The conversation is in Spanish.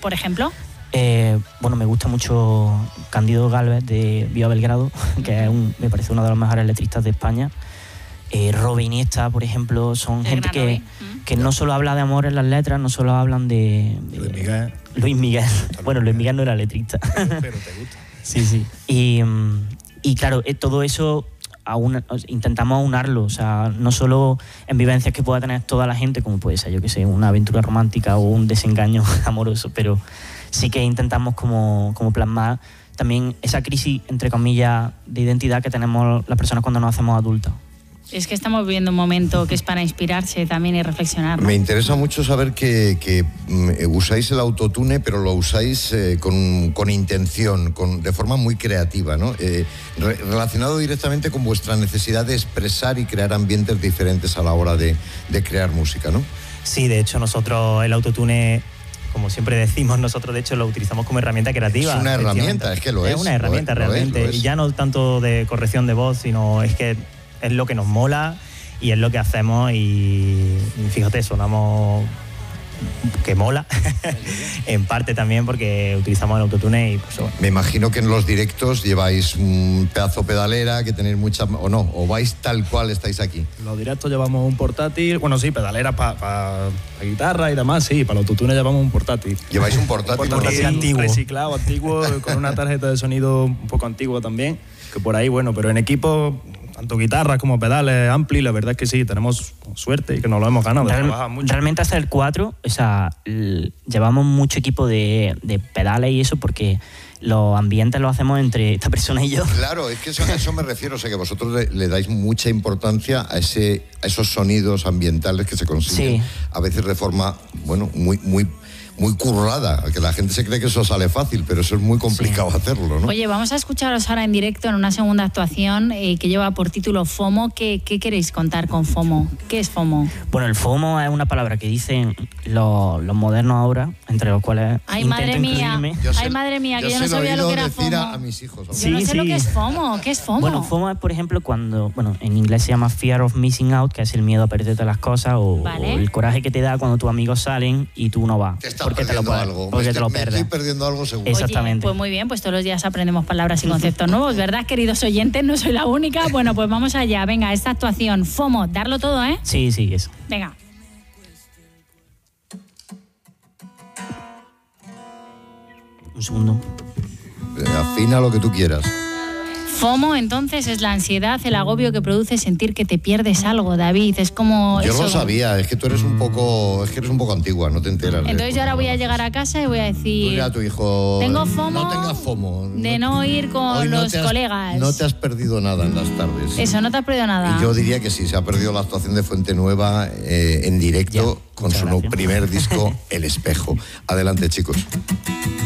por ejemplo. Bueno, me gusta mucho Cándido Gálvez de Viva Belgrado, que me parece uno de los mejores letristas de España. Robe Iniesta, por ejemplo, son gente que no solo habla de amor en las letras, no solo hablan de Luis Miguel. Bueno, Luis Miguel no era letrista. Pero te gusta. Sí. Y claro, todo eso intentamos aunarlo, o sea, no solo en vivencias que pueda tener toda la gente, como puede ser, yo que sé, una aventura romántica o un desengaño amoroso, pero sí que intentamos como plasmar también esa crisis, entre comillas, de identidad que tenemos las personas cuando nos hacemos adultas. Es que estamos viviendo un momento que es para inspirarse también y reflexionar, ¿no? Me interesa mucho saber que usáis el autotune, pero lo usáis con intención, de forma muy creativa, ¿no? Relacionado directamente con vuestra necesidad de expresar y crear ambientes diferentes a la hora de crear música, ¿no? Sí, de hecho nosotros el autotune, como siempre decimos, nosotros de hecho lo utilizamos como herramienta creativa. Es una herramienta, es que lo es. Es una herramienta realmente, y ya no tanto de corrección de voz, sino es que es lo que nos mola y es lo que hacemos y fíjate, sonamos que mola, en parte también porque utilizamos el autotune y pues bueno. Me imagino que en los directos lleváis un pedazo pedalera, que tenéis muchas, o no, o vais tal cual estáis aquí. En los directos llevamos un portátil, bueno sí, pedalera para la guitarra y demás, sí, para el autotune llevamos un portátil. ¿Lleváis un portátil antiguo? Reciclado, antiguo, con una tarjeta de sonido un poco antigua también, que por ahí, bueno, pero en equipo, tanto guitarras como pedales, ampli, la verdad es que sí, tenemos suerte y que nos lo hemos ganado. Realmente hacer 4, o sea, llevamos mucho equipo de pedales y eso porque los ambientes los hacemos entre esta persona y yo. Claro, es que a eso me refiero, o sea, que vosotros le dais mucha importancia a esos sonidos ambientales que se consiguen a veces de forma, bueno, muy currada, que la gente se cree que eso sale fácil, pero eso es muy complicado hacerlo, ¿no? Oye, vamos a escucharos ahora en directo en una segunda actuación que lleva por título FOMO. ¿Qué queréis contar con FOMO? ¿Qué es FOMO? Bueno, el FOMO es una palabra que dicen los modernos ahora, entre los cuales ay, madre mía, que yo no sabía lo que era FOMO. A mis hijos, yo no sé lo que es FOMO. ¿Qué es FOMO? Bueno, FOMO es, por ejemplo, cuando, en inglés se llama Fear of Missing Out, que es el miedo a perderte las cosas o el coraje que te da cuando tus amigos salen y tú no vas. Porque te lo pierdes. Estoy perdiendo algo seguro. Exactamente. Oye, pues muy bien, pues todos los días aprendemos palabras y conceptos nuevos, ¿verdad, queridos oyentes? No soy la única. Bueno, pues vamos allá. Venga, esta actuación, FOMO, darlo todo, ¿eh? Sí, eso. Venga. Un segundo. Afina lo que tú quieras. FOMO, entonces, es la ansiedad, el agobio que produce sentir que te pierdes algo, David. Es como yo eso. Lo sabía, es que tú eres un poco antigua, no te enteras. Entonces yo ahora voy a llegar a casa y voy a decir... Dile a tu hijo... Tengo FOMO. No tengas FOMO. De no ir con los colegas. No te has perdido nada en las tardes. Eso, no te has perdido nada. Y yo diría que sí, se ha perdido la actuación de Fuente Nueva en directo con su primer disco, El Espejo. Adelante, chicos.